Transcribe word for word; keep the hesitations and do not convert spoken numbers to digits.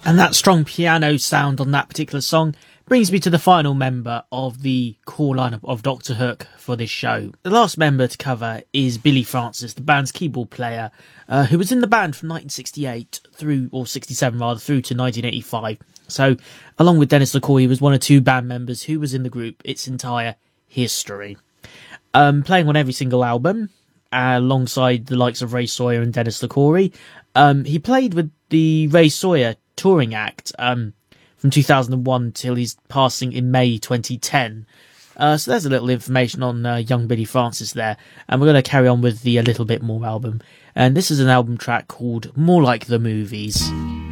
And that strong piano sound on that particular song brings me to the final member of the core lineup of Doctor Hook for this show. The last member to cover is Billy Francis, the band's keyboard player, uh, who was in the band from nineteen sixty-eight through, or sixty-seven rather, through to nineteen eighty-five. So, along with Dennis LaCour, he was one of two band members who was in the group its entire history. Um, playing on every single album, uh, alongside the likes of Ray Sawyer and Dennis LaCour. Um, he played with the Ray Sawyer touring act um, from two thousand one till his passing in May twenty ten. Uh, so there's a little information on uh, young Billy Francis there. And we're going to carry on with the A Little Bit More album. And this is an album track called More Like the Movies.